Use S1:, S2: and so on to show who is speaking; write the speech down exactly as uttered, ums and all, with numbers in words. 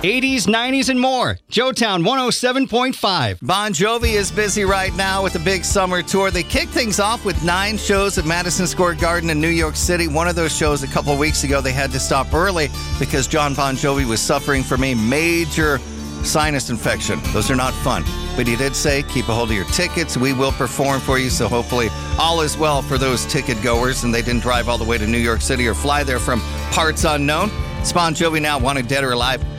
S1: eighties, nineties, and more. Joetown one oh seven point five.
S2: Bon Jovi is busy right now with a big summer tour. They kicked things off with nine shows at Madison Square Garden in New York City. One of those shows a couple of weeks ago, they had to stop early because John Bon Jovi was suffering from a major sinus infection. Those are not fun. But he did say, keep a hold of your tickets. We will perform for you. So hopefully all is well for those ticket goers and they didn't drive all the way to New York City or fly there from parts unknown. It's Bon Jovi now, wanted dead or alive.